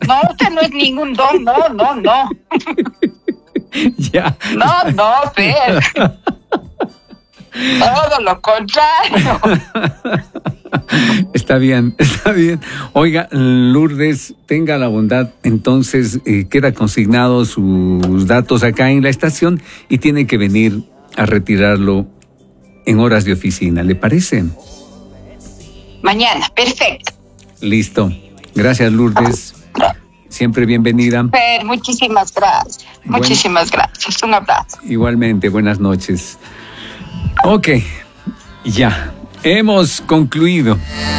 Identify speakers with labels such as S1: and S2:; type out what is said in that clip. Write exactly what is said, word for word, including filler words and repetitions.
S1: No, usted no es ningún don, no, no, no.
S2: Ya.
S1: No, no, Fer. Todo lo contrario.
S2: Está bien, está bien. Oiga, Lourdes, tenga la bondad, entonces eh, queda consignado sus datos acá en la estación y tiene que venir a retirarlo en horas de oficina, ¿le parece?
S1: Mañana, perfecto.
S2: Listo. Gracias, Lourdes. Siempre bienvenida.
S1: Fer, muchísimas gracias.
S2: Buen...
S1: Muchísimas gracias. Un abrazo.
S2: Igualmente, buenas noches. Ok, ya, hemos concluido.